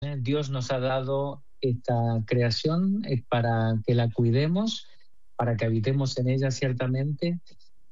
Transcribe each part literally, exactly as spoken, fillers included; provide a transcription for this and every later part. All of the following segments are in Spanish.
¿eh? Dios nos ha dado esta creación eh, para que la cuidemos, para que habitemos en ella ciertamente,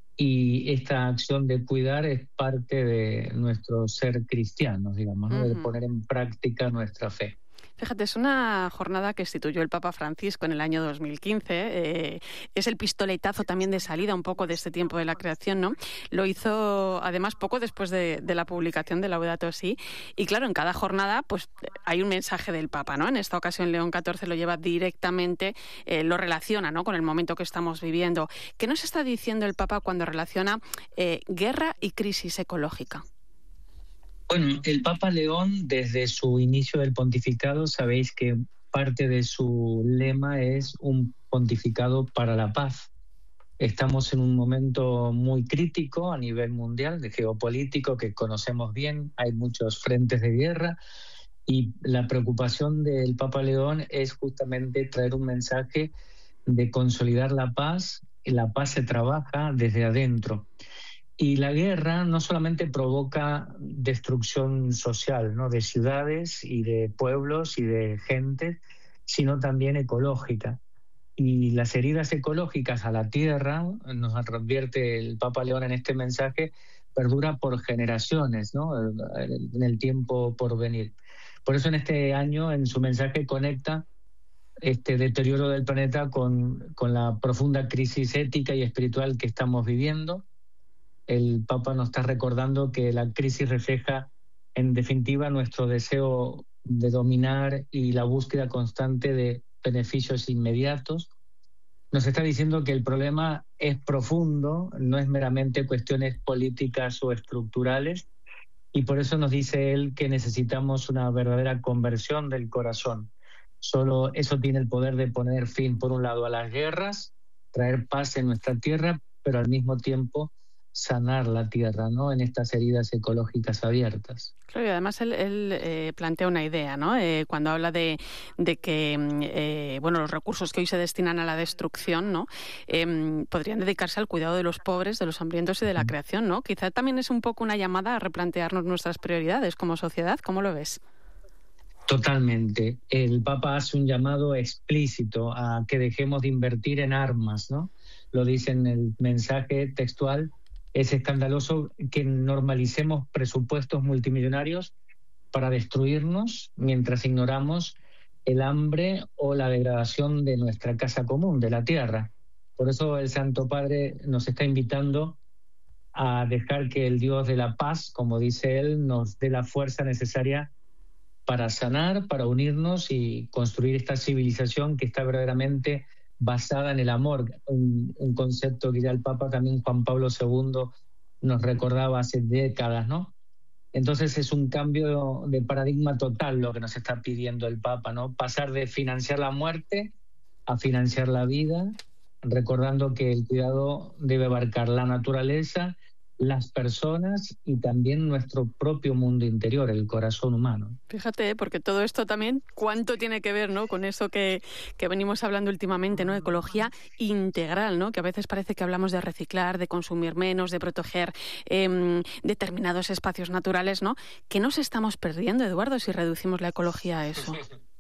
y esta acción de cuidar es parte de nuestro ser cristiano, digamos, ¿no? De Ujú. poner en práctica nuestra fe. Fíjate, es una jornada que instituyó el Papa Francisco en el año dos mil quince. Eh, es el pistoletazo también de salida un poco de este tiempo de la creación, ¿no? Lo hizo, además, poco después de, de la publicación de Laudato Si. Y claro, en cada jornada pues hay un mensaje del Papa, ¿no? En esta ocasión León catorce lo lleva directamente, eh, lo relaciona, ¿no?, con el momento que estamos viviendo. ¿Qué nos está diciendo el Papa cuando relaciona eh, guerra y crisis ecológica? Bueno, el Papa León, desde su inicio del pontificado, sabéis que parte de su lema es un pontificado para la paz. Estamos en un momento muy crítico a nivel mundial, de geopolítico, que conocemos bien, hay muchos frentes de guerra, y la preocupación del Papa León es justamente traer un mensaje de consolidar la paz, y la paz se trabaja desde adentro. Y la guerra no solamente provoca destrucción social, ¿no?, de ciudades y de pueblos y de gente, sino también ecológica. Y las heridas ecológicas a la tierra, nos advierte el Papa León en este mensaje, perdura por generaciones, ¿no?, en el tiempo por venir. Por eso en este año, en su mensaje, conecta este deterioro del planeta con, con la profunda crisis ética y espiritual que estamos viviendo. El Papa nos está recordando que la crisis refleja, en definitiva, nuestro deseo de dominar y la búsqueda constante de beneficios inmediatos. Nos está diciendo que el problema es profundo, no es meramente cuestiones políticas o estructurales, y por eso nos dice él que necesitamos una verdadera conversión del corazón. Solo eso tiene el poder de poner fin, por un lado, a las guerras, traer paz en nuestra tierra, pero al mismo tiempo sanar la tierra, ¿no?, en estas heridas ecológicas abiertas. Claro, y además él, él eh, plantea una idea, ¿no? Eh, cuando habla de, de que eh, bueno, los recursos que hoy se destinan a la destrucción, ¿no?, eh, podrían dedicarse al cuidado de los pobres, de los hambrientos y de la creación, ¿no? Quizá también es un poco una llamada a replantearnos nuestras prioridades como sociedad. ¿Cómo lo ves? Totalmente. El Papa hace un llamado explícito a que dejemos de invertir en armas, ¿no? Lo dice en el mensaje textual. Es escandaloso que normalicemos presupuestos multimillonarios para destruirnos mientras ignoramos el hambre o la degradación de nuestra casa común, de la tierra. Por eso el Santo Padre nos está invitando a dejar que el Dios de la paz, como dice él, nos dé la fuerza necesaria para sanar, para unirnos y construir esta civilización que está verdaderamente basada en el amor, un, un concepto que ya el Papa también Juan Pablo segundo nos recordaba hace décadas, ¿no? Entonces es un cambio de paradigma total lo que nos está pidiendo el Papa, ¿no? Pasar de financiar la muerte a financiar la vida, recordando que el cuidado debe abarcar la naturaleza, las personas y también nuestro propio mundo interior, el corazón humano. Fíjate, porque todo esto también, ¿cuánto tiene que ver, ¿no?, con eso que, que venimos hablando últimamente, ¿no?, ecología integral, ¿no?, que a veces parece que hablamos de reciclar, de consumir menos, de proteger eh, determinados espacios naturales, ¿no? ¿Qué nos estamos perdiendo, Eduardo, si reducimos la ecología a eso?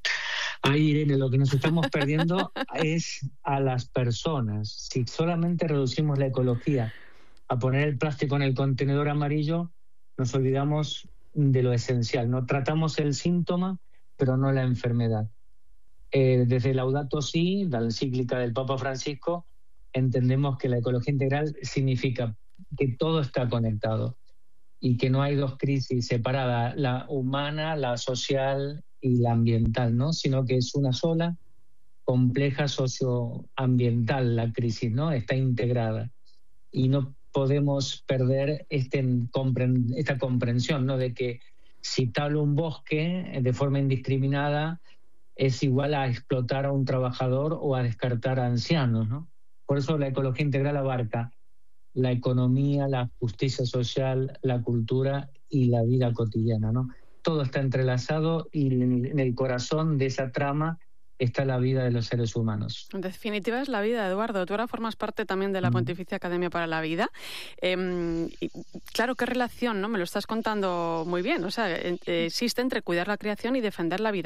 Ay, Irene, lo que nos estamos perdiendo es a las personas. Si solamente reducimos la ecología a poner el plástico en el contenedor amarillo, nos olvidamos de lo esencial, ¿no? Tratamos el síntoma, pero no la enfermedad. Eh, desde Laudato Si, la encíclica del Papa Francisco, entendemos que la ecología integral significa que todo está conectado y que no hay dos crisis separadas, la humana, la social y la ambiental, ¿no?, sino que es una sola, compleja socioambiental la crisis, ¿no? Está integrada. Y no podemos perder este, esta comprensión, ¿no?, de que si talo un bosque de forma indiscriminada es igual a explotar a un trabajador o a descartar a ancianos, ¿no? Por eso la ecología integral abarca la economía, la justicia social, la cultura y la vida cotidiana, ¿no? Todo está entrelazado y en el corazón de esa trama está la vida de los seres humanos. En definitiva es la vida, Eduardo. Tú ahora formas parte también de la Pontificia Academia para la Vida. Eh, y, claro, qué relación, ¿no? Me lo estás contando muy bien. O sea, existe entre cuidar la creación y defender la vida.